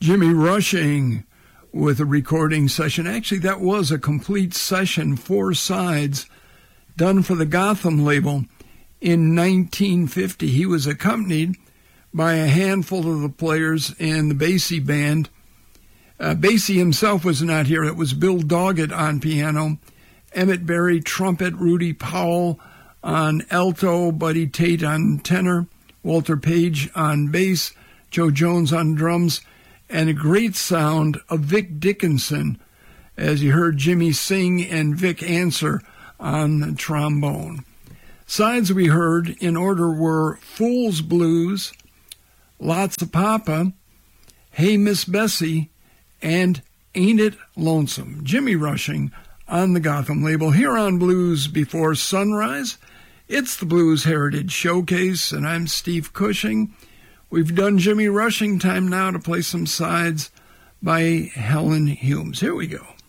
Jimmy Rushing with a recording session. Actually, that was a complete session, 4 sides, done for the Gotham label in 1950. He was accompanied by a handful of the players in the Basie band. Basie himself was not here. It was Bill Doggett on piano, Emmett Berry trumpet, Rudy Powell on alto, Buddy Tate on tenor, Walter Page on bass, Joe Jones on drums, and a great sound of Vic Dickinson, as you heard Jimmy sing and Vic answer on the trombone. Sides we heard in order were Fool's Blues, Lots of Papa, Hey Miss Bessie, and Ain't It Lonesome. Jimmy Rushing on the Gotham label. Here on Blues Before Sunrise, it's the Blues Heritage Showcase, and I'm Steve Cushing. We've done Jimmy Rushing. Time now to play some sides by Helen Humes. Here we go.